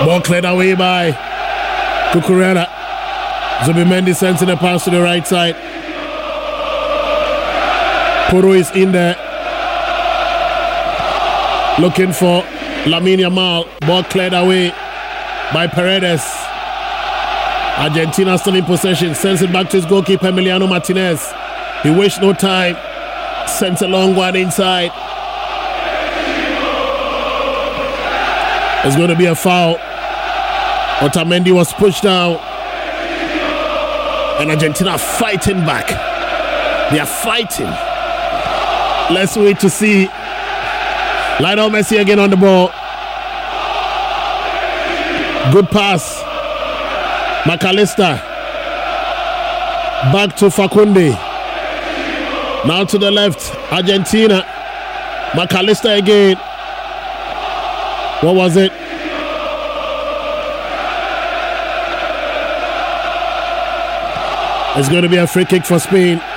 Ball cleared away by Cucurella. Zubimendi sends in a pass to the right side. Puru is in there. Looking for Lamine Yamal. Ball cleared away by Paredes. Argentina still in possession. Sends it back to his goalkeeper Emiliano Martinez. He wastes no time. Sends a long one inside. It's going to be a foul. Otamendi was pushed down. And Argentina fighting back. They are fighting. Let's wait to see. Lionel Messi again on the ball. Good pass. McAllister. Back to Facundi. Now to the left. Argentina. McAllister again. What was it? It's going to be a free kick for Spain.